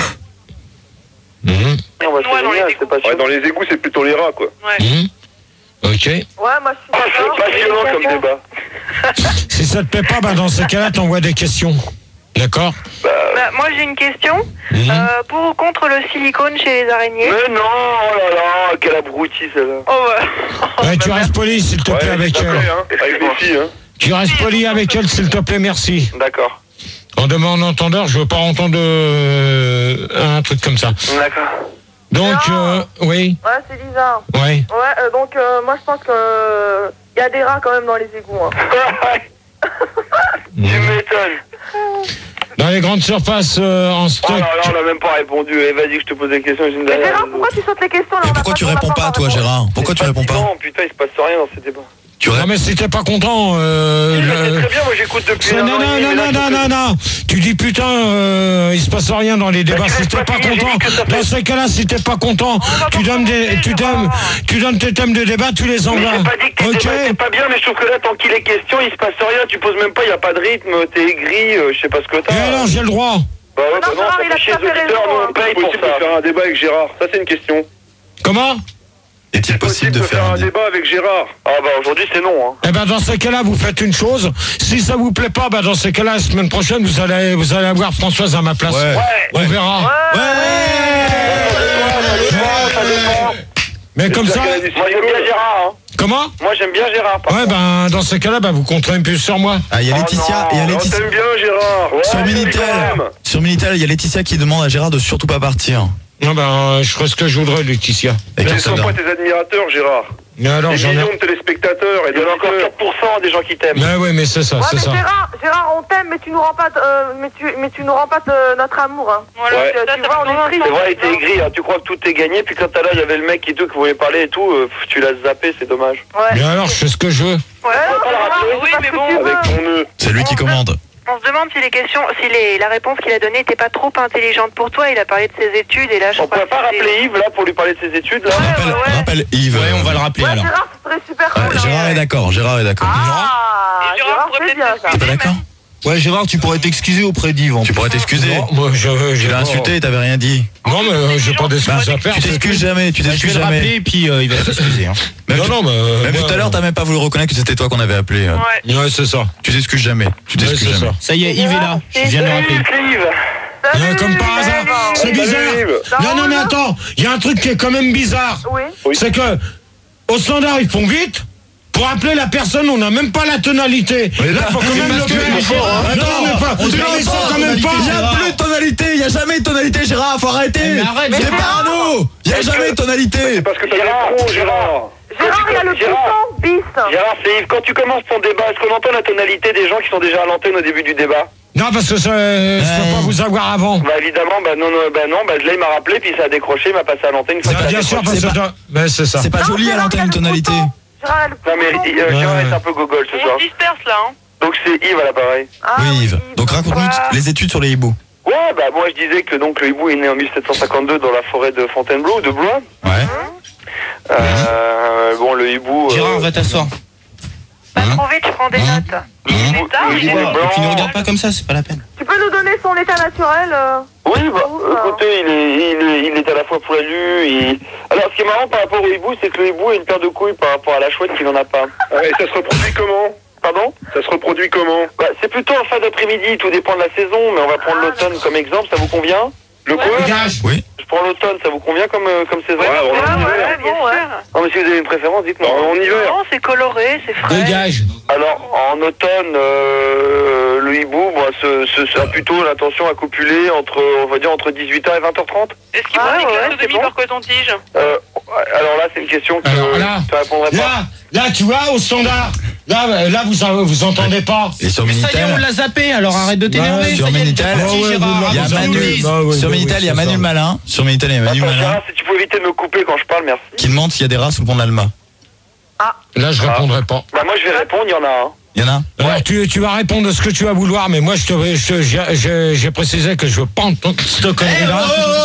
Mhm. On va Ouais, se dans les génial, égouts. c'est pas Ouais, sûr. dans les égouts, c'est plutôt les rats, quoi. Ouais. Mhm. Ok. Ouais, moi je suis d'accord. C'est passionnant comme débat. Si ça te plaît pas, bah dans ces cas-là, t'envoies des questions. D'accord? Bah, moi, j'ai une question. Mhm. Euh, pour ou contre le silicone chez les araignées? Mais non, oh là là, quelle abruti celle-là. Oh, ouais. Ouais, tu restes poli, s'il te plaît, Ouais, avec s'il te elle. plaît, hein. Avec des filles, hein. Tu restes poli avec elle, s'il te plaît, merci. D'accord. En demande entendeur, je veux pas entendre euh, un truc comme ça. D'accord. Donc, euh, oui, Ouais, c'est bizarre. ouais. Ouais, euh, donc euh, moi je pense que euh, y a des rats quand même dans les égouts. Hein. Tu m'étonnes. Dans les grandes surfaces euh, en Oh stock. là là, on n'a même pas répondu. Eh, vas-y que je te pose des questions, j'ai une Mais dernière. Gérard, pourquoi tu sautes les questions là Et on a pourquoi tu on a réponds pas, encore toi, répondu. Gérard? Pourquoi tu réponds pas? Non, putain, il se passe rien dans ces débats. Tu Non, mais si t'es pas content, euh, Oui, mais c'est le- très bien, moi j'écoute depuis Non, un non, an et non, demi, non, mais là, non, je non, trouve non, non. Tu dis putain, euh, il se passe rien dans les débats. tu Si laisses t'es pas pas finir, j'ai content, dit que ça dans fait- ces cas-là, si t'es pas content, tu donnes des, tu donnes, tu donnes tes thèmes de débat, tu les Mais envoies. j'ai pas dit que tes Ok. débats étaient pas bien, mais je trouve que là, tant qu'il est question, il se passe rien, tu poses même pas, il y a pas de rythme, t'es aigri, euh, je sais pas ce que t'as. Et alors, j'ai le droit. Bah ouais, bah Non, non, Gérard, ça il a fait chier tout à les fait auditeurs, raison, nous hein. on paye C'est pour possible de ça. faire un débat avec Gérard. Ça, c'est une question. Comment? Est-il possible de faire un débat avec Gérard? Ah bah aujourd'hui c'est non. Hein. Eh ben dans ces cas-là, vous faites une chose. Si ça vous plaît pas, ben dans ces cas-là, la semaine prochaine, vous allez, vous allez avoir Françoise à ma place. Ouais. On Ouais. verra. Ouais. Ça dépend. Mais comme ça. Moi j'aime bien Gérard. Hein. Comment? Moi j'aime bien Gérard. Par Ouais, contre. ben dans ces cas-là, ben vous compterez un peu sur moi. Ah, il y a Oh Laetitia, il y a non, Laetitia. T'aimes bien Gérard? Ouais, Sur je Minitel, dis quand même. sur Minitel, il y a Laetitia qui demande à Gérard de surtout pas partir. Non, ben je ferai ce que je voudrais, Laetitia. Et Quels quel sont ça pas donne tes admirateurs, Gérard? Mais alors Des j'en ai. millions de téléspectateurs et Il y en a encore d'auditeurs. quatre pour cent des gens qui t'aiment. Mais ouais, mais c'est ça, Ouais, c'est mais ça. Gérard, Gérard, on t'aime, mais tu nous rends pas, euh, mais tu, mais tu nous rends pas euh, notre amour. Hein. Voilà, Ouais. Tu, ça, tu ça vois, fait on est triste. C'est vrai, il était aigri, hein. Tu crois que tout est gagné, puis quand t'as là, il y avait le mec et tout qui voulait parler et tout, euh, pff, tu l'as zappé, c'est dommage. Ouais. Mais alors, je fais ce que je veux. Ouais, non, Gérard, Oui, c'est mais parce bon, que tu veux. Avec ton nœud. C'est lui qui commande. On se demande si les questions, si les, la réponse qu'il a donnée n'était pas trop intelligente pour toi. Il a parlé de ses études et là, je On crois pourrait pas que c'est- rappeler Yves là pour lui parler de ses études là Rappelle, rappelle Yves. Ouais, on va le rappeler Ouais, alors. Gérard, ce serait super Ouais, cool. Gérard hein. est d'accord, Gérard est d'accord. Ah, Et Gérard Gérard, pourrait c'est peut-être bien ça. s'excuser, T'es pas d'accord? Ouais, Gérard, tu pourrais t'excuser auprès d'Yves. en Tu plus. pourrais t'excuser. Non, moi, je, je Tu l'as insulté, t'avais rien dit. Non, mais euh, j'ai pas d'excuses à faire. Tu t'excuses jamais, tu Bah, je vais t'excuses le jamais. rappeler et puis euh, il va s'excuser. Hein. Même, Non, tu- non, mais. euh, même moi, tout à l'heure, t'as même pas voulu reconnaître que c'était toi qu'on avait appelé. euh. Ouais. Ouais, c'est ça. Tu t'excuses jamais. Tu Ouais, t'excuses c'est jamais. ça. Ça y est, Yves est là. Je viens de le rappeler. Yves Euh, comme par hasard. C'est Salut, bizarre. Yves. Non, non, mais attends. Il y a un truc qui est quand même bizarre. Oui. C'est que, au standard, ils font vite. Pour appeler la personne, on n'a même pas la tonalité. Là, faut quand même le parce que- faire. Attends, Non, mais pas. on Non, te mais lance ça, pas, quand même pas. Il y a plus de tonalité, il y a jamais de tonalité, Gérard, faut arrêter. Mais arrête, C'est Gérard. parano. Il y a jamais de tonalité. C'est parce que t'as des Gérard, pros, Gérard. Gérard, il y a le Gérard. puissant bis. Gérard, c'est Yves, quand tu commences ton débat, est-ce qu'on entend la tonalité des gens qui sont déjà à l'antenne au début du débat? Non, parce que ça, euh, je peux pas vous avoir avant. Bah évidemment, bah non, non, bah non, bah là il m'a rappelé, puis ça a décroché, il m'a passé à l'antenne une fois Ah, qu'il a bien sûr, décroché. parce que. toi- Ben, c'est ça. C'est pas Non, joli à Gérard, il y a l'antenne, le une tonalité. puissant. Gérard, il y a le Non mais puissant. euh, Gérard Ouais. est un peu gogol ce On soir. se disperse là, hein. Donc c'est Yves à l'appareil. Ah, Oui, Yves. Donc raconte-nous Ouais. les études sur les hiboux. Ouais, bah moi je disais que donc le hibou est né en mille sept cent cinquante-deux dans la forêt de Fontainebleau, de Blois. Ouais. Euh, bon, le hibou. euh, Gérard, va t'asseoir. Pas trop vite, je prends des Hein notes. Il est tard, le il hibou est est Et blanc. puis ne regarde pas comme ça, c'est pas la peine. Tu peux nous donner son état naturel euh Oui, bah, écoutez, il est, il, est, il est à la fois poilu. Il... Alors, ce qui est marrant par rapport au hibou, c'est que le hibou a une paire de couilles par rapport à la chouette qui n'en a pas. Ouais, ça se reproduit comment? Pardon? Ça se reproduit comment? Bah, c'est plutôt en fin d'après-midi, tout dépend de la saison, mais on va prendre l'automne comme exemple, ça vous convient? Le quoi? Dégage. Oui. Je prends l'automne, ça vous convient comme, euh, comme saison? Ouais, on est Ah, en ouais, hiver. bon, ouais. Non, mais si vous avez une préférence, dites-moi. En hiver. Non, c'est coloré, c'est frais. Dégage. Alors, en automne, euh, le hibou, bon, ce, ce, ce a plutôt l'intention à copuler entre, on va dire, entre dix-huit heures et vingt heures trente. Est-ce qu'il Ah, prend des ouais, classes de c'est demi bon. par coton-tige? Euh, alors là, c'est une question que Alors là, je ne répondrai pas. Là, là, tu vois, au standard. Là, euh, là, vous, vous entendez pas. Et sur Mais ça y est, on Minitel, l'a zappé, alors arrête de t'énerver. sur Ça y est, Minitel, t'es parti, ouais, Gérard, ouais, il y a avance, Manu, Louise. Bah oui, sur oui, Minitel, oui, il y a c'est Manu ça. Malin. Sur Minitel, il y a Manu Attends, Malin Gérard, si tu peux éviter de me couper quand je parle, merci. qui demande s'il y a des rats sous le pont de l'Alma. Là, je répondrai pas. Bah moi, je vais répondre, il y en a un. Il y en a? Alors, tu, tu vas répondre de ce que tu vas vouloir, mais moi, je te, je- j'ai- j'ai j'ai précisé que je veux pas entendre cette connerie-là.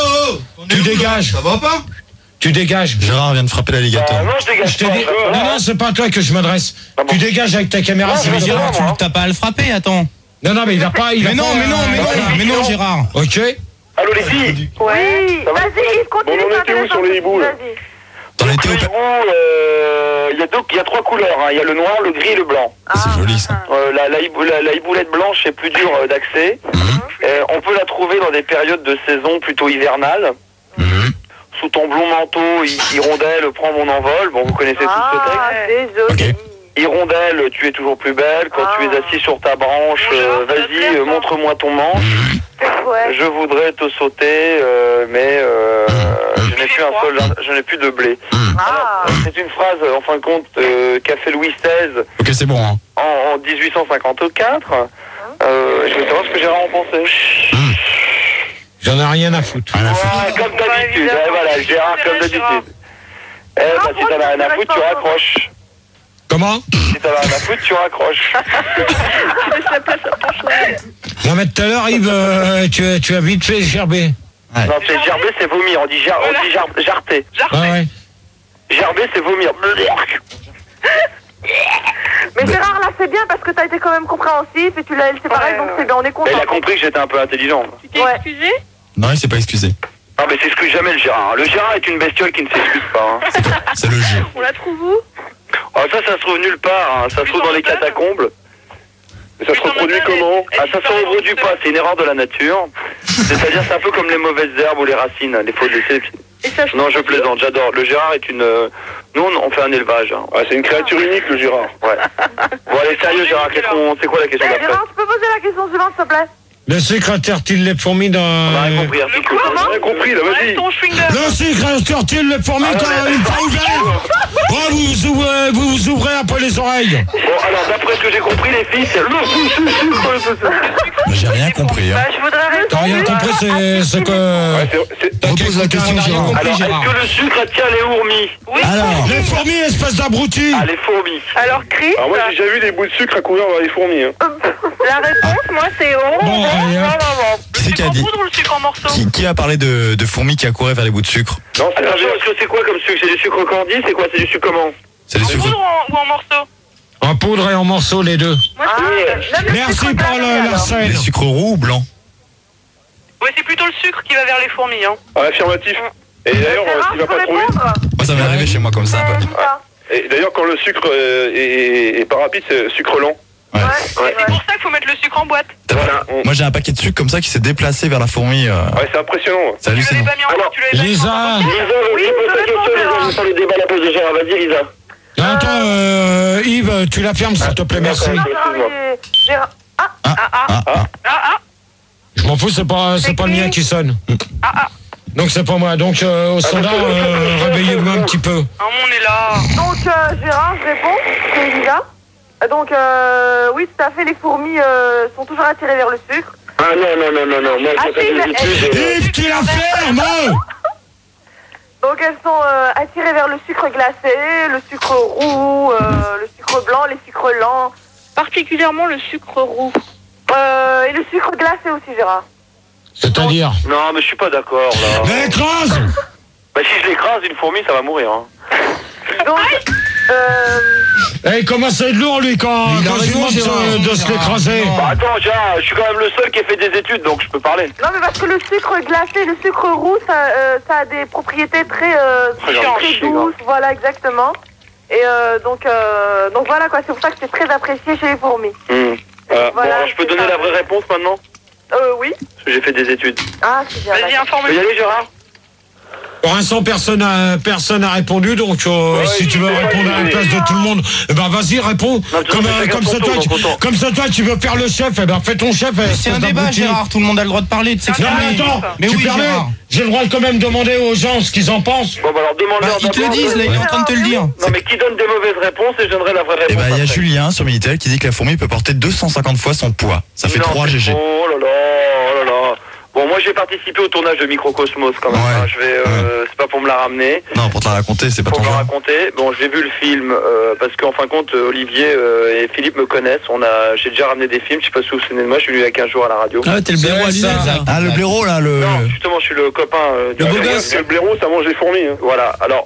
Tu dégages. Ça va pas? Tu dégages. Gérard vient de frapper l'alligator. Euh, non, je dégage Je te pas. dis- Euh, Non, non, c'est pas à toi que je m'adresse. Ah bon. Tu dégages avec ta caméra, Non, c'est je vais bizarre. dire- Gérard, moi. tu t'as pas à le frapper, attends. Non, non, mais il a pas. Il a Mais non, pas, mais non, mais non, euh, mais non, Gérard. Ok. Allô, les filles? Oui, Ça va? vas-y, continue. Bon, on c'est était où sur les hiboux, là? Vas-y. Dans les Donc, le théo- hibou, euh, il y a deux, il y a trois couleurs, hein. Il y a le noir, le gris et le blanc. C'est joli ça. Euh, la, la, hibou- la, la hiboulette blanche est plus dure euh, d'accès. Mhm. Euh, on peut la trouver dans des périodes de saison plutôt hivernales. Mhm. Sous ton blond manteau, hi- hirondelle, prends mon envol. Bon, vous connaissez tous ce texte. Ah, c'est joli. Ok. Hirondelle, tu es toujours plus belle. Quand Ah. tu es assis sur ta branche, Bonjour, euh, ça te vas-y, plaît, euh, ça montre-moi ton manche. Ouais. Je voudrais te sauter, euh, mais euh, je n'ai plus un seul, je n'ai plus de blé. Ah. Alors, c'est une phrase, euh, en fin de compte, euh, qu'a fait Louis seize Ok, c'est bon. Hein. en, en dix-huit cent cinquante-quatre. Euh, je veux savoir ce que Gérard en pensait. J'en ai rien à foutre. Rien à foutre. Ah, comme d'habitude, évidemment. eh, voilà, Gérard, comme d'habitude. Eh bah, si t'en as rien à foutre, tu raccroches. Comment? Si t'en as rien à foutre, tu raccroches. Non, mais tout à l'heure, Yves, euh, tu, as- tu as vite fait gerber. Non, c'est gerber, c'est vomir. On dit, jar, on dit jar, jarter. Ah ouais. Gerber, c'est vomir. Mais Gérard, là, c'est bien parce que t'as été quand même compréhensif et tu l'as laissé pareil, Ouais, donc ouais. c'est bien, on est Mais content. il a compris que j'étais un peu intelligent. Tu t'es Ouais. excusé? Non, il s'est pas excusé. Non mais s'excuse jamais le Gérard. Le Gérard est une bestiole qui ne s'excuse pas. Hein. C'est le jeu. On la trouve où? Oh, ça, ça se trouve nulle part. Hein. Ça se trouve dans les catacombes. Et ça se reproduit comment? Ah, ça se reproduit pas. C'est une erreur de la nature. C'est-à-dire, c'est un peu comme les mauvaises herbes ou les racines. Les faut laisser. Non, je plaisante. J'adore. Le Gérard est une. Nous, on fait un élevage. Hein. Ah, c'est une créature unique, le Gérard. Ouais. Bon, allez, sérieux, Gérard. C'est quoi la question d'après? Gérard, tu peux poser la question suivante, s'il te plaît? Le sucre attire-t-il les fourmis dans... On a rien compris. On a rien compris, là, vas-y. Le sucre attire-t-il les fourmis Ah, quand ouais, une fois ouvert? Oh, vous ouvrez, vous vous ouvrez un peu les oreilles. Bon, alors, d'après ce que j'ai compris, les filles, c'est le sucre. J'ai rien compris. Hein. Bah, je voudrais répondre. T'as rien compris, c'est c'est que... Repose la question, Gérard. Alors, est-ce que le sucre attire les fourmis? Oui. Alors, les fourmis, espèce d'abruti. Ah, les fourmis. Alors, Chris, Alors moi j'ai déjà vu des bouts de sucre à couvrir par les fourmis. Hein. la réponse, moi, c'est oh. Bon, allez, hop. Qui c'est qui a dit Poudre ou le sucre en morceaux? qui, qui a parlé de, de fourmis qui accouraient vers les bouts de sucre? Non, c'est Alors, l'inverse. est-ce que c'est quoi comme sucre? C'est du sucre candi? C'est quoi? C'est du sucre comment? C'est des En sucres. poudre ou en, ou en morceaux? En poudre et en morceaux, les deux. Moi, Ah, c'est même le Merci sucre pour glace, le- alors. la scène. Des sucres roux ou blancs? ouais, c'est plutôt le sucre qui va vers les fourmis. Hein. Ah, affirmatif. Et d'ailleurs, euh, Gérard, s'il va je peux pas trop vite. répondre? Moi, ça m'est arrivé chez moi comme ça. un peu. Et d'ailleurs, quand le sucre euh, est, est pas rapide, c'est sucre lent. Ouais. Ouais, C'est pour ça qu'il faut mettre le sucre en boîte. Voilà. On- Moi, j'ai un paquet de sucre comme ça qui s'est déplacé vers la fourmi. euh, Ouais, c'est impressionnant. C'est Tu l'avais hallucinant. pas mis en Alors, boîte, tu l'avais pas mis en Lisa. boîte. Lisa, Oui, je pose je la question, réponds, Lisa, Gérard. je sens le débat à la pause de Gérard. Vas-y, Lisa. Attends, euh, Yves, tu la fermes, s'il te plaît, merci. Non, Gérard, il est- Gérard- Ah, Ah, Ah, ah. ah, ah. Ah, ah. Je m'en fous, c'est pas, c'est pas le mien qui sonne. Ah, ah. Donc c'est pas moi. Donc euh, au standard, euh, réveillez-vous un petit peu. Ah, on est là. donc euh, Gérard, je réponds, c'est Elisa. Euh, Donc euh, oui, tout à fait, les fourmis euh, sont toujours attirées vers le sucre. Ah non, non, non, non, non. Moi, Ah, j'ai pas si, des mais- études. euh, Yves, tu la fermes. Donc elles sont euh, attirées vers le sucre glacé, le sucre roux, euh, le sucre blanc, les sucres lents. Particulièrement le sucre roux. Euh, et le sucre glacé aussi, Gérard. C'est-à-dire. Non, mais je suis pas d'accord, là. Mais écrase. Bah, si je l'écrase, une fourmi, ça va mourir, hein. Donc, euh, Eh, il commence à être lourd, lui, quand, Il a quand je lui raison, demande Gérard. de, de se l'écraser. Bah, attends, Gérard, je suis quand même le seul qui a fait des études, donc je peux parler. non mais parce que le sucre glacé, le sucre roux, ça, euh, ça a des propriétés très, euh, Très très gentil, douces, voilà exactement. Et euh, donc, euh, donc voilà quoi, c'est pour ça que c'est très apprécié chez les fourmis. Hmm. Euh, bon, Voilà, alors, je peux c'est donner ça. la vraie réponse maintenant? Euh, oui. Parce que j'ai fait des études. Ah, c'est bien. Vas-y, d'accord. Tu peux y informe-nous. aller, Gérard? Pour l'instant, personne n'a personne a répondu, donc euh, Ouais, si tu veux il- répondre à la il- place de tout le monde, eh ben vas-y, réponds. Non, tu Comme, sais, euh, chacun comme, son ça, tour, toi, donc tu, autant. comme ça, toi, tu veux faire le chef, eh ben fais ton chef. Mais c'est un débat, Gérard. Tout le monde a le droit de parler, de Non, s'exprimer. mais attends, Mais tu oui, permets, Gérard. j'ai le droit de quand même demander aux gens ce qu'ils en pensent. Bon, bah alors, demande-leur Bah, ils te le d'abord. disent, là, il est en train de te le dire. Non, mais qui donne des mauvaises réponses et je donnerai la vraie réponse. Et bah, il y a après. Julien sur Minitel qui dit que la fourmi peut porter deux cent cinquante fois son poids. Ça fait Non, trois c'est- G G. Oh là là, oh là là. Bon, moi j'ai participé au tournage de Microcosmos quand même. Ouais. hein. Je vais, euh, c'est pas pour me la ramener. Non, pour te la raconter, c'est pas Pour ton me genre. raconter. Bon, j'ai vu le film euh, parce qu'en fin de compte, euh, Olivier euh, et Philippe me connaissent. On a, j'ai déjà ramené des films. Je sais pas si vous vous souvenez de moi. Je suis venu il y a quinze jours à la radio. Ah, t'es le blaireau à C'est ça. lunettes, là. Ah, le blaireau, là, le. Non, justement, je suis le copain. Euh, du Le beau Julien. gosse. Le blaireau, ça mange des fourmis. Hein. Voilà. Alors,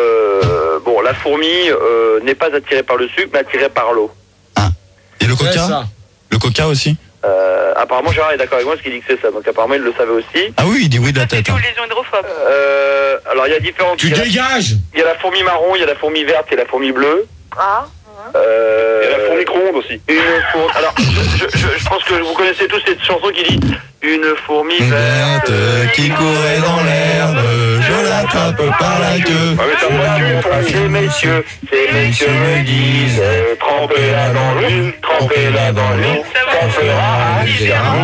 euh, bon, la fourmi euh, n'est pas attirée par le sucre, mais attirée par l'eau. Et le C'est coca ça. Le coca aussi Euh, apparemment, Gérard est d'accord avec moi parce qu'il dit que c'est ça. Donc, apparemment, il le savait aussi. Ah oui, il dit oui de la C'est tête. dû hein. aux lésions hydrophobes. Euh, alors, il y a différentes. Tu il y a la- dégages. Il y a la fourmi marron, il y a la fourmi verte et la fourmi bleue. Ah. Euh, Et la fourmi micro-ondes aussi. Une fourmi. Alors, je, je, je pense que vous connaissez tous cette chanson qui dit une fourmi verte Verte qui courait dans l'herbe, je l'attrape par la queue. Ah, mais t'as pas tué une fourmi. Ces messieurs, ces messieurs me disent euh, trempez-la dans l'eau, trempez-la dans l'eau, ça fera un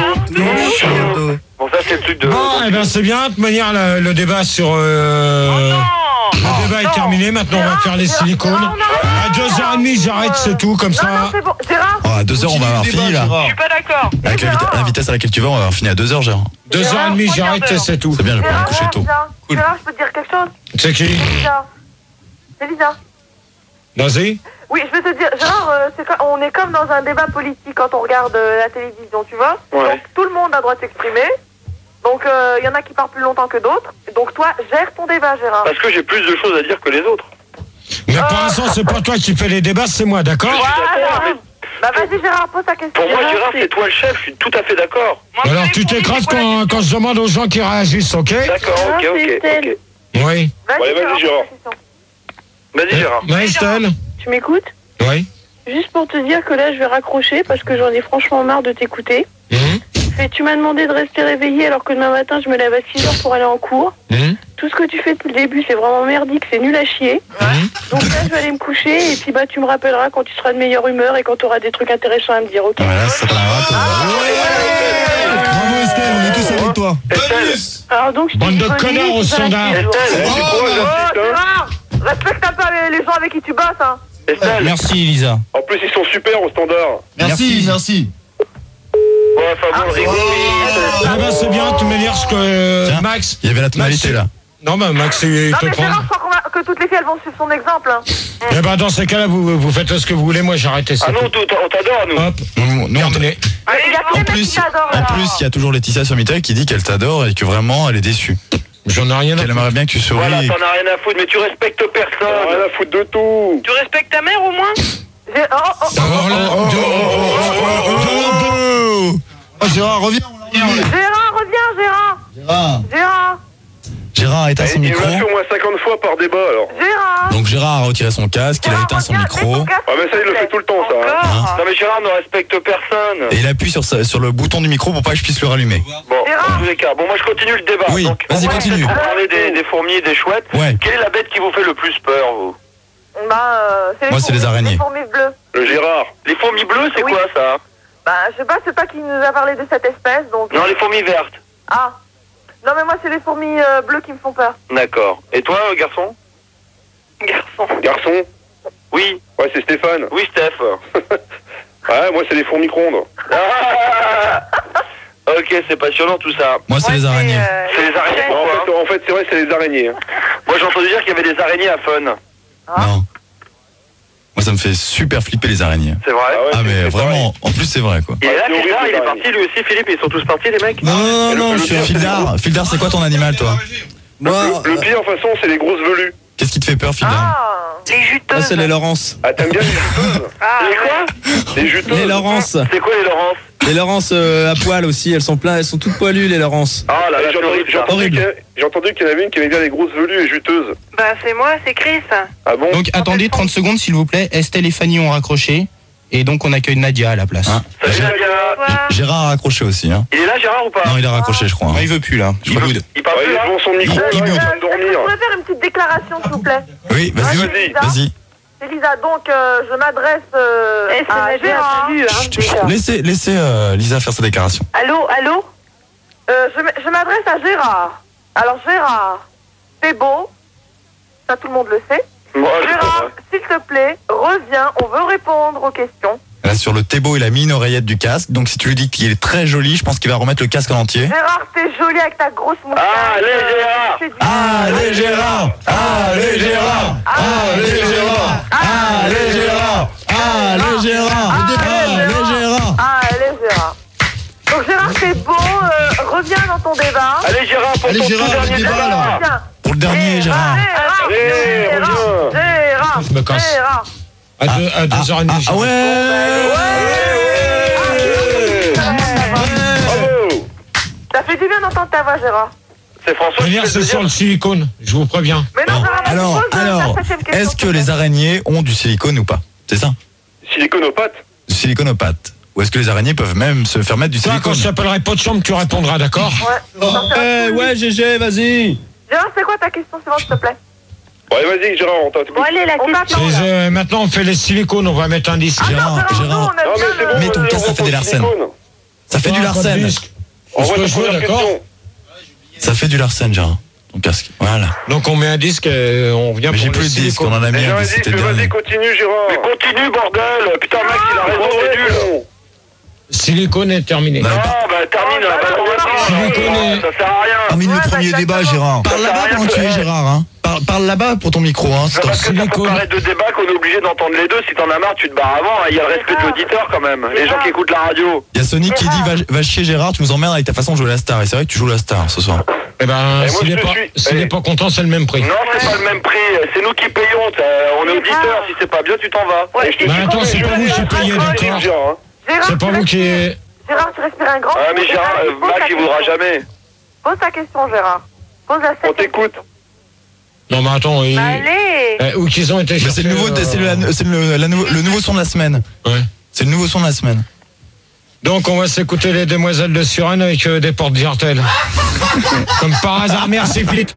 Gérard. Bon, ça c'est le truc de. Bon, eh ben c'est bien. De toute manière, le, le débat sur euh, le débat est terminé. Maintenant, on va faire les silicones. À deux heures trente, j'arrête, c'est tout, comme Non, non, ça. c'est bon. Gérard. Oh, à deux heures, on va avoir fini là. Je suis pas d'accord. Avec la, vita- la vitesse à laquelle tu vas, on va avoir fini à deux heures, Gérard. Deux heures trente, j'arrête, et c'est tout. C'est bien, je vais pouvoir me Gérard, coucher tôt. Gérard, Cool. Gérard, je peux te dire quelque chose? C'est qui? C'est Lisa. C'est Lisa. Vas-y. Oui, je peux te dire, Gérard, euh, c'est comme- on est comme dans un débat politique quand on regarde euh, la télévision, tu vois. Ouais. Donc tout le monde a le droit de s'exprimer. Donc il y en a qui parlent plus longtemps que d'autres. Donc toi, gère ton débat, Gérard. Parce que j'ai plus de choses à dire que les autres. Mais pour l'instant, c'est pas toi qui fais les débats, c'est moi, d'accord? Je suis d'accord, mais Bah vas-y Gérard, pose ta question. Pour moi, Gérard, c'est toi le chef, je suis tout à fait d'accord. Alors tu t'écrases quand, quand je demande aux gens qui réagissent, ok? D'accord, ok, ok, ok. Oui. Vas-y, Allez, vas-y, Gérard. Vas-y, Gérard. Ouais, Estelle? Tu m'écoutes? Oui. Juste pour te dire que là, je vais raccrocher parce que j'en ai franchement marre de t'écouter. Mmh. Et tu m'as demandé de rester réveillée alors que demain matin, je me lève à six heures pour aller en cours. Mmh. Tout ce que tu fais depuis le début, c'est vraiment merdique, c'est nul à chier. Mmh. Donc là, je vais aller me coucher et puis bah, tu me rappelleras quand tu seras de meilleure humeur et quand tu auras des trucs intéressants à me dire, ok? Voilà, ça t'en Bravo Estelle, on est tous avec toi. Alors donc, je te Bande dis de bonne connards nuit, au tu vas standard. rester. Estelle, c'est quoi, Oh j'insiste, hein? Gérard, respecte un peu les, les gens avec qui tu bosses, hein. Estelle. Merci Elisa. En plus, ils sont super au standard. Merci, merci. Ouais, enfin bon, rigole. Ah bah c'est bien, tu m'énerves que euh, Tiens, Max. il y avait la tonalité Max, là. Non bah Max, il Non te mais prend. Gérard, je crois qu'on va- que toutes les filles elles vont suivre son exemple, hein. Eh ben dans ces cas-là, vous, vous faites ce que vous voulez, moi j'ai arrêté ça. Ah non, tout- on t'adore, nous. Hop, Nous, nous, on t- terminé. Il y a tous les en mecs qui plus, t'adorent, en là. plus, il y a toujours Laetitia sur Mitaï qui dit qu'elle t'adore et que vraiment elle est déçue. J'en ai rien à Qu'elle aimerait bien que tu souris. Voilà, et- t'en as rien à foutre, mais tu respectes T'as personne. rien à foutre de tout. Tu respectes ta mère au moins? J'ai- Oh, oh, oh. Alors là, Oh, oh Gérard, reviens. Gérard, reviens, Gérard. Gérard. Gérard, Gérard a éteint son Il micro. l'a fait au moins cinquante fois par débat, alors. Gérard. Donc Gérard a retiré son casque, il a Gérard, éteint son reviens, micro. mets ton casque, Ah, mais ça, il le fait tout le temps, ça. hein. Encore. Non mais Gérard ne respecte personne. Et il appuie sur, sa- sur le bouton du micro pour pas que je puisse le rallumer. Bon, Gérard. dans tous les cas, bon moi je continue le débat. Oui, Donc, vas-y, on va continue. peut-être parler des, des fourmis et des chouettes. Ouais. Quelle est la bête qui vous fait le plus peur, vous? Bah, euh, c'est les Moi, c'est fourmis- les araignées. Les fourmis bleues. Le Gérard. Les fourmis bleues, c'est Oui. quoi ça? Bah, je sais pas, c'est pas qui nous a parlé de cette espèce, donc... Non, les fourmis vertes. Ah. Non, mais moi, c'est les fourmis euh, bleues qui me font peur. D'accord. Et toi, euh, garçon? Garçon. Garçon. Oui. Ouais, c'est Stéphane. Oui, Steph. Ouais, moi, c'est les fours micro-ondes. Ah ok, c'est passionnant tout ça. Moi, c'est les araignées. euh, C'est les araignées, En pourquoi? fait, en fait, c'est vrai, c'est les araignées. hein. Moi, j'ai entendu dire qu'il y avait des araignées à Fun. Non. Moi, ça me fait super flipper les araignées. C'est vrai? Ah ouais, Ah, c'est- mais c'est vraiment, en plus, c'est vrai quoi. Il est là, c'est horrible, Fildar, il les est araignées. parti lui aussi, Philippe, ils sont tous partis les mecs? Non, non, non, je suis un Fildar, Fildar, c'est quoi ton animal toi? Moi, Le pire, de toute façon, c'est les grosses velues. Qu'est-ce qui te fait peur, Fildar? Ah. Les juteuses. c'est les Laurence. Ah, t'aimes bien les juteuses? Ah, Les ouais. quoi? Les juteuses. Les Laurence. C'est quoi les Laurence? Les Laurence euh, à poil aussi, elles sont pleines, elles sont toutes poilues les Laurence. Ah là là, J'ai c'est entendu, horrible j'ai ça. entendu Horrible. qu'il y a- j'ai entendu qu'il y en avait une qui aimait bien les grosses velues et juteuses. Bah c'est moi, c'est Chris. Ah bon? Donc attendez trente secondes s'il vous plaît. Estelle et Fanny ont raccroché. Et donc on accueille Nadia à la place. Hein Salut Gé- Nadia. Bonsoir. Gérard a raccroché aussi, hein. Il est là Gérard ou pas? Non, il a raccroché, je crois. hein. Ah, il veut plus là. Je crois qu'il- Il parle Ouais, plus il est là? devant son micro, là, Il il est en boude. train de Est-ce que dormir. vous pouvez faire une petite déclaration, s'il vous plaît? Oui, vas-y, Ouais, vas-y. vas-y. Vas-y. Elisa, donc euh, je m'adresse euh, Eh, c'est à Nadia, Gérard. salut, hein, Chut, déjà. Laissez, laissez euh, Lisa faire sa déclaration. Allô, allô euh, Je, m- je m'adresse à Gérard. Alors Gérard, c'est beau, ça tout le monde le sait. Moi, je Gérard, s'il te plaît, reviens, on veut répondre aux questions. Là, sur le Thébo, il a mis une oreillette du casque. Donc, si tu lui dis qu'il est très joli, je pense qu'il va remettre le casque en entier. Gérard, t'es joli avec ta grosse moustache. Ah, allez, euh, Gérard. tu fais du- Allez, Gérard! Allez, Gérard! Allez, Gérard! Allez, Gérard! Allez, Gérard! Allez, Gérard! Ah, allez Gérard. Donc Gérard, c'est beau, euh, reviens dans ton débat. Allez Gérard, pour Allez, ton Gérard, tout dernier le débat, débat. là. Viens. Pour le dernier, Gérard. Gérard, Allez, Gérard, reviens. Gérard, Je me casse. Gérard. À deux, à deux heures et demie. Ah ouais! Bravo. Ça fait du bien d'entendre ta voix, Gérard. C'est François qui Venir, fait c'est le sur dire. le silicone, je vous préviens. Mais non, Non. Gérard, Alors, pose, euh, alors, ta septième question, est-ce que s'il te les plaît. araignées ont du silicone ou pas? C'est ça? Siliconopathe. Du silicone aux pattes. Ou est-ce que les araignées peuvent même se faire mettre du Toi, quand silicone? je t'appellerai pas de chambre, tu répondras, d'accord? Ouais. Oh, eh, ouais, G G, vas-y. Gérard, c'est quoi ta question suivante, s'il te plaît? Ouais, vas-y, Gérard, on t'attend. Bon, allez, la On question. t'attend, C'est, là. euh, maintenant, on fait les silicones, on va mettre un disque. Gérard, Gérard, nous, Gérard, on aime Non, mais bien c'est le- bon. Mets ton on casque, ça répond fait des au larcènes. silicone. ça fait du Ah, pas de larcène. disque. On C'est ce voit que ta je veux, première d'accord? question. Ça fait du larcène, Gérard. Ton casque. Voilà. Donc, on met un disque et on vient Mais pour j'ai les plus de disque, on silicones. en a mis Eh, un, Vas-y, c'était le vas-y, dernier. continue, Gérard. Mais continue bordel. Putain mec, il a raison, c'est nul. Silicone est terminé. Non, Non, bah termine, Oh, bah, Gérard, on va Silicone pas. est- Ça sert à rien. Termine Ouais, le bah, premier exactement. débat, Gérard. Ça Parle sert à là-bas rien pendant de que tu es faire. Gérard, hein. Parle, parle là-bas pour ton micro. Hein, c'est parce que ça peut paraître de débat qu'on est obligé d'entendre les deux. Si t'en as marre, tu te barres avant. Il y a le respect de l'auditeur quand même. Les gens qui écoutent la radio. Il y a Sonic qui dit va, va chier Gérard, tu nous emmerdes avec ta façon de jouer la star. Et c'est vrai que tu joues la star ce soir. Eh ben, Et moi, s'il je n'est te pas, suis. s'il n'est Eh. pas content, c'est le même prix. Non, c'est pas le même prix. C'est nous qui payons. t'as- On est auditeurs. Si c'est pas bien, tu t'en vas. Et je te Bah dis attends, pas, c'est je pas vous vais qui aller payez, à d'accord. Gérard, hein. Gérard, C'est pas tu vous qui. respires- Gérard, tu respires un grand Ah, mais coup, Gérard, Gérard, euh, pose Max, ta il voudra question. jamais. Pose ta question, Gérard. Pose la On t'écoute. Non, mais attends, il... Allez. eh, où qu'ils ont été Mais chercher. c'est le nouveau, euh, c'est le, c'est le, la nou- le nouveau son de la semaine. Ouais. C'est le nouveau son de la semaine. Donc, on va s'écouter les demoiselles de Suresnes avec euh, des portes Virtel. Comme par hasard, merci Philippe.